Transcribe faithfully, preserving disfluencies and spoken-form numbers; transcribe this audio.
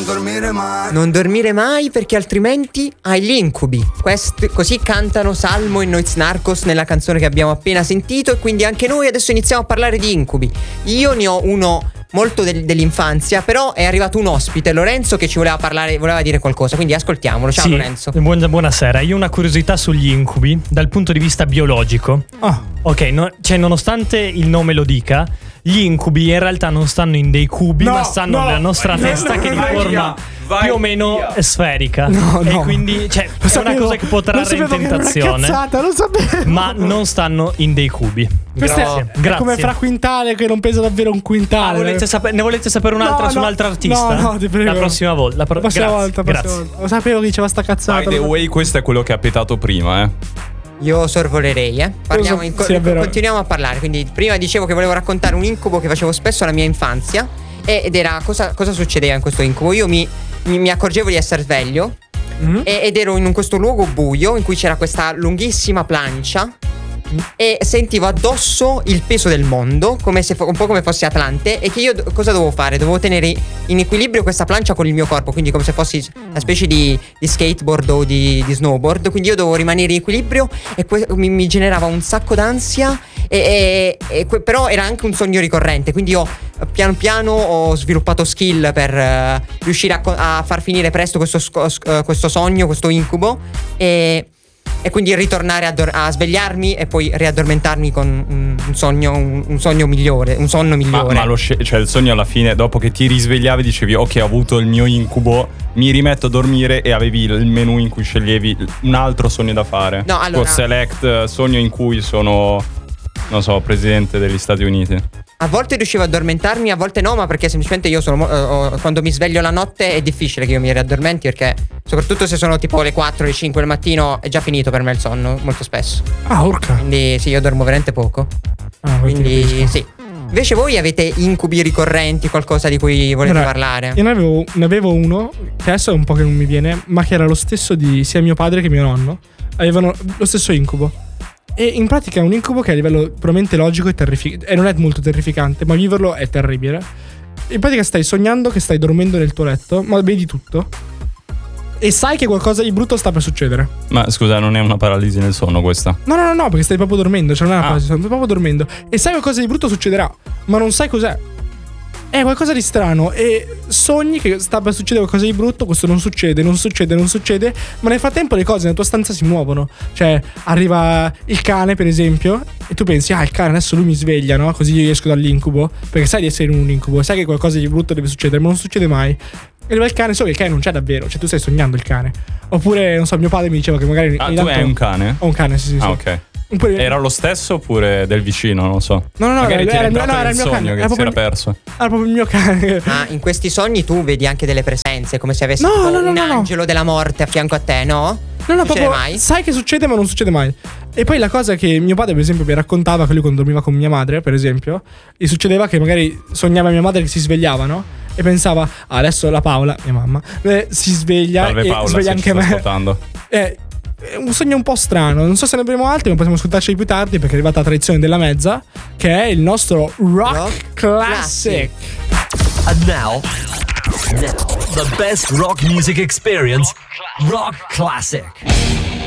non dormire mai. Non dormire mai perché altrimenti hai gli incubi. Questi, così cantano Salmo e Noiz Narcos nella canzone che abbiamo appena sentito. E quindi anche noi adesso iniziamo a parlare di incubi. Io ne ho uno molto del, dell'infanzia, però è arrivato un ospite, Lorenzo, che ci voleva parlare, voleva dire qualcosa, quindi ascoltiamolo. Ciao, sì, Lorenzo. Buona, buonasera. Io ho una curiosità sugli incubi dal punto di vista biologico. Ah. Ok, no, cioè nonostante il nome lo dica, gli incubi in realtà non stanno in dei cubi, no, ma stanno no, nella nostra no, testa, no, che è di vai forma via, vai più o meno via. sferica. No, e no. quindi cioè, Lo è sapevo, una cosa che può trarre in lo sapevo tentazione. Che era una cazzata, lo sapevo. Ma non stanno in dei cubi. Questo Grazie. è, Grazie. è come fra quintale che non pesa davvero un quintale. Ah, volete saper- ne volete sapere un'altra No, su no, un altro artista? no, no, ti prego. La prossima volta. La, pro- La prossima grazie, volta, la prossima grazie. volta. Lo sapevo che diceva sta cazzata. By the way, questo è quello che ha petato prima, eh. Io sorvolerei, eh. Parliamo so- in, sì, è vero. continuiamo a parlare. Quindi prima dicevo che volevo raccontare un incubo che facevo spesso alla mia infanzia. Ed era cosa, cosa succedeva in questo incubo. Io mi, mi, mi accorgevo di essere sveglio, Mm-hmm. e, ed ero in questo luogo buio in cui c'era questa lunghissima plancia, e sentivo addosso il peso del mondo, come se fo- un po' come fossi Atlante. E che io do- cosa dovevo fare? Dovevo tenere in equilibrio questa plancia con il mio corpo, quindi come se fossi una specie di, di skateboard o di, di snowboard. Quindi io dovevo rimanere in equilibrio, e que- mi, mi generava un sacco d'ansia. E, e, e que- però era anche un sogno ricorrente, quindi io piano piano ho sviluppato skill per uh, riuscire a, co- a far finire presto questo, sco- uh, questo sogno, questo incubo, e E quindi ritornare a, dor- a svegliarmi e poi riaddormentarmi con un, un sogno un, un sogno migliore, un sonno Ma, migliore. ma lo sce- cioè il sogno alla fine, dopo che ti risvegliavi, dicevi ok, ho avuto il mio incubo, mi rimetto a dormire, e avevi il menu in cui sceglievi un altro sogno da fare. No, allora- Tipo select sogno in cui sono, non so, presidente degli Stati Uniti. A volte riuscivo ad addormentarmi, a volte no, ma perché semplicemente io sono mo- eh, quando mi sveglio la notte è difficile che io mi riaddormenti, perché soprattutto se sono tipo le quattro, le cinque del mattino è già finito per me il sonno molto spesso. Ah, urca. Quindi sì, io dormo veramente poco. Ah, Quindi sì. Invece voi avete incubi ricorrenti, qualcosa di cui volete Allora, parlare? Io ne avevo, ne avevo uno che adesso è un po' che non mi viene, ma che era lo stesso di sia mio padre che mio nonno. Avevano lo stesso incubo. E in pratica è un incubo che a livello puramente logico è terrificante. E non è molto terrificante, ma viverlo è terribile. In pratica stai sognando che stai dormendo nel tuo letto, ma vedi tutto. E sai che qualcosa di brutto sta per succedere. Ma scusa, non è una paralisi nel sonno questa? No, no, no, no, perché stai proprio dormendo. Cioè non è una Ah. cosa, stai proprio dormendo. E sai qualcosa di brutto succederà, ma non sai cos'è. È qualcosa di strano. E sogni che sta per succedere qualcosa di brutto. Questo non succede, non succede, non succede. Ma nel frattempo le cose nella tua stanza si muovono. Cioè arriva il cane, per esempio, e tu pensi, ah, il cane adesso lui mi sveglia, no? Così io esco dall'incubo. Perché sai di essere in un incubo, sai che qualcosa di brutto deve succedere, ma non succede mai. E arriva il cane, so che il cane non c'è davvero. Cioè tu stai sognando il cane. Oppure, non so, mio padre mi diceva che magari Ah, ogni tu tanto- hai un cane? Ho un cane, sì, sì, sì. Ah, ok. Oppure- Era lo stesso oppure del vicino, non lo so. No, no, no, Magari era- ti era era il mio- entrato no, era nel il mio sogno cane, che era si era proprio il- perso. Era proprio il mio cane. Ma in questi sogni tu vedi anche delle presenze, come se avessi No, tipo no, no, un no, no. angelo della morte a fianco a te, no? No, no, Succede proprio mai? sai che succede, ma non succede mai. E poi la cosa che mio padre, per esempio, mi raccontava che lui quando dormiva con mia madre, per esempio, gli succedeva che magari sognava mia madre che si svegliava, no? E pensava, ah, adesso la Paola, mia mamma, eh, si sveglia Salve e Paola, sveglia se anche ci sta me. ascoltando. Eh, È un sogno un po' strano. Non so se ne avremo altri, ma possiamo ascoltarci più tardi, perché è arrivata la tradizione della mezza, che è il nostro Rock, Rock Classic. And now, now, the best rock music experience, Rock Classic.